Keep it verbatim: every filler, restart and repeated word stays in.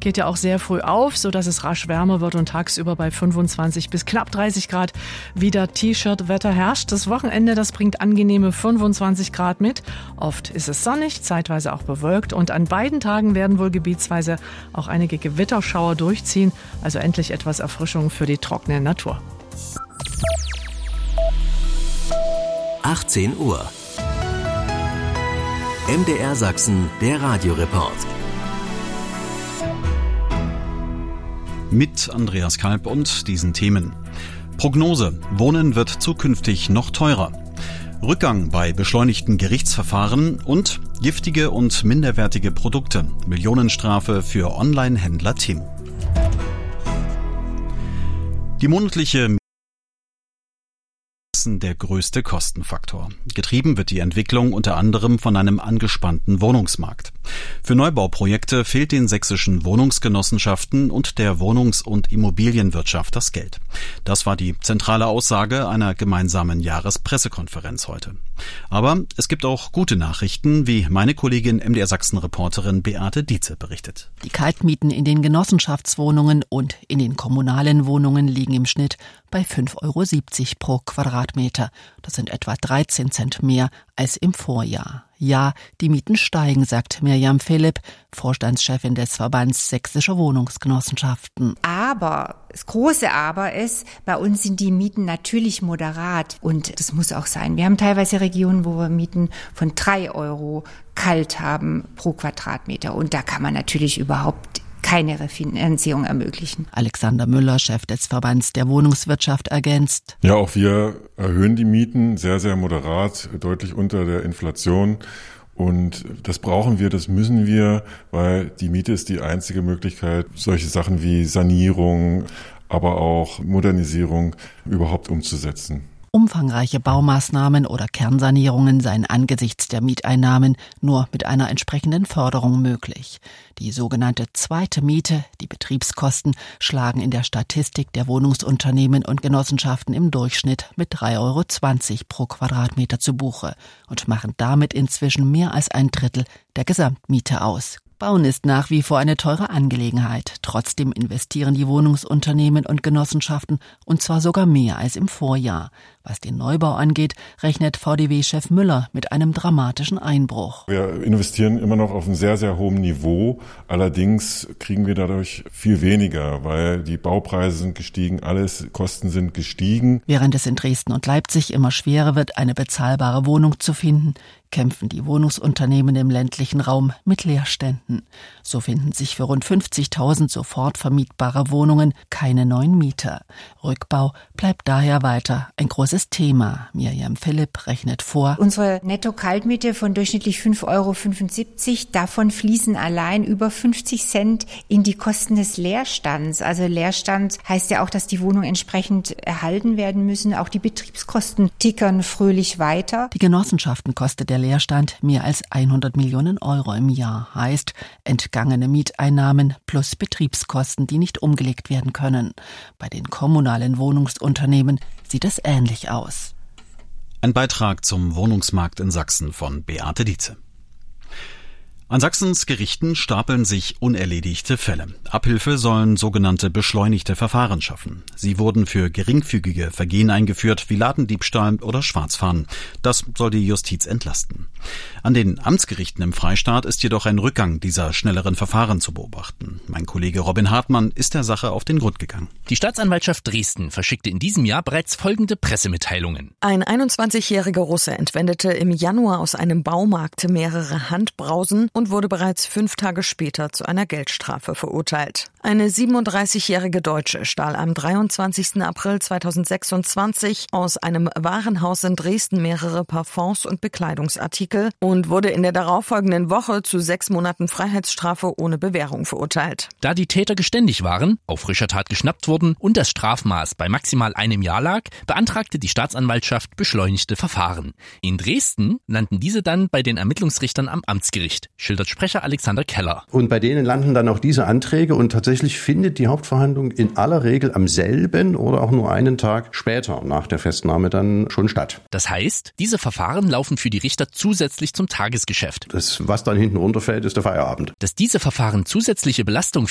geht ja auch sehr früh auf, sodass es rasch wärmer wird und tagsüber bei fünfundzwanzig bis knapp dreißig Grad wieder T-Shirt-Wetter herrscht. Das Wochenende, das bringt angenehme fünfundzwanzig Grad mit. Oft ist es sonnig, zeitweise auch bewölkt und an beiden Tagen werden wohl gebietsweise auch einige Gewitterschauer durchziehen. Also endlich etwas Erfrischung für die trockene Natur. achtzehn Uhr. M D R Sachsen, der Radioreport. Mit Andreas Kalb und diesen Themen. Prognose: Wohnen wird zukünftig noch teurer. Rückgang bei beschleunigten Gerichtsverfahren und giftige und minderwertige Produkte. Millionenstrafe für Online-Händler Temu. Die monatliche der größte Kostenfaktor. Getrieben wird die Entwicklung unter anderem von einem angespannten Wohnungsmarkt. Für Neubauprojekte fehlt den sächsischen Wohnungsgenossenschaften und der Wohnungs- und Immobilienwirtschaft das Geld. Das war die zentrale Aussage einer gemeinsamen Jahrespressekonferenz heute. Aber es gibt auch gute Nachrichten, wie meine Kollegin M D R Sachsen-Reporterin Beate Dietze berichtet. Die Kaltmieten in den Genossenschaftswohnungen und in den kommunalen Wohnungen liegen im Schnitt bei fünf Euro siebzig pro Quadratmeter. Das sind etwa dreizehn Cent mehr als im Vorjahr. Ja, die Mieten steigen, sagt Mirjam Philipp, Vorstandschefin des Verbands Sächsischer Wohnungsgenossenschaften. Aber, das große Aber ist, bei uns sind die Mieten natürlich moderat und das muss auch sein. Wir haben teilweise Regionen, wo wir Mieten von drei Euro kalt haben pro Quadratmeter und da kann man natürlich überhaupt keine Refinanzierung ermöglichen. Alexander Müller, Chef des Verbands der Wohnungswirtschaft, ergänzt: Ja, auch wir erhöhen die Mieten sehr, sehr moderat, deutlich unter der Inflation. Und das brauchen wir, das müssen wir, weil die Miete ist die einzige Möglichkeit, solche Sachen wie Sanierung, aber auch Modernisierung überhaupt umzusetzen. Umfangreiche Baumaßnahmen oder Kernsanierungen seien angesichts der Mieteinnahmen nur mit einer entsprechenden Förderung möglich. Die sogenannte zweite Miete, die Betriebskosten, schlagen in der Statistik der Wohnungsunternehmen und Genossenschaften im Durchschnitt mit drei Euro zwanzig pro Quadratmeter zu Buche und machen damit inzwischen mehr als ein Drittel der Gesamtmiete aus. Bauen ist nach wie vor eine teure Angelegenheit. Trotzdem investieren die Wohnungsunternehmen und Genossenschaften und zwar sogar mehr als im Vorjahr. Was den Neubau angeht, rechnet V D W-Chef Müller mit einem dramatischen Einbruch. Wir investieren immer noch auf einem sehr, sehr hohen Niveau. Allerdings kriegen wir dadurch viel weniger, weil die Baupreise sind gestiegen, alles Kosten sind gestiegen. Während es in Dresden und Leipzig immer schwerer wird, eine bezahlbare Wohnung zu finden, kämpfen die Wohnungsunternehmen im ländlichen Raum mit Leerständen. So finden sich für rund fünfzigtausend sofort vermietbare Wohnungen keine neuen Mieter. Rückbau bleibt daher weiter ein großes Thema. Mirjam Philipp rechnet vor: Unsere Netto-Kaltmiete von durchschnittlich fünf Euro fünfundsiebzig, davon fließen allein über fünfzig Cent in die Kosten des Leerstands. Also Leerstand heißt ja auch, dass die Wohnungen entsprechend erhalten werden müssen. Auch die Betriebskosten tickern fröhlich weiter. Die Genossenschaften kostet der Leerstand mehr als hundert Millionen Euro im Jahr. Heißt, entgangene Mieteinnahmen plus Betriebskosten, die nicht umgelegt werden können. Bei den kommunalen Wohnungsunternehmen sieht es ähnlich aus. Ein Beitrag zum Wohnungsmarkt in Sachsen von Beate Dietze. An Sachsens Gerichten stapeln sich unerledigte Fälle. Abhilfe sollen sogenannte beschleunigte Verfahren schaffen. Sie wurden für geringfügige Vergehen eingeführt, wie Ladendiebstahl oder Schwarzfahren. Das soll die Justiz entlasten. An den Amtsgerichten im Freistaat ist jedoch ein Rückgang dieser schnelleren Verfahren zu beobachten. Mein Kollege Robin Hartmann ist der Sache auf den Grund gegangen. Die Staatsanwaltschaft Dresden verschickte in diesem Jahr bereits folgende Pressemitteilungen. Ein einundzwanzigjähriger Russe entwendete im Januar aus einem Baumarkt mehrere Handbrausen und wurde bereits fünf Tage später zu einer Geldstrafe verurteilt. Eine siebenunddreißigjährige Deutsche stahl am dreiundzwanzigsten April zweitausendsechsundzwanzig aus einem Warenhaus in Dresden mehrere Parfums und Bekleidungsartikel und wurde in der darauffolgenden Woche zu sechs Monaten Freiheitsstrafe ohne Bewährung verurteilt. Da die Täter geständig waren, auf frischer Tat geschnappt wurden und das Strafmaß bei maximal einem Jahr lag, beantragte die Staatsanwaltschaft beschleunigte Verfahren. In Dresden landen diese dann bei den Ermittlungsrichtern am Amtsgericht, schildert Sprecher Alexander Keller. Und bei denen landen dann auch diese Anträge und tatsächlich findet die Hauptverhandlung in aller Regel am selben oder auch nur einen Tag später nach der Festnahme dann schon statt. Das heißt, diese Verfahren laufen für die Richter zusätzlich zum Tagesgeschäft. Das, was dann hinten runterfällt, ist der Feierabend. Dass diese Verfahren zusätzliche Belastung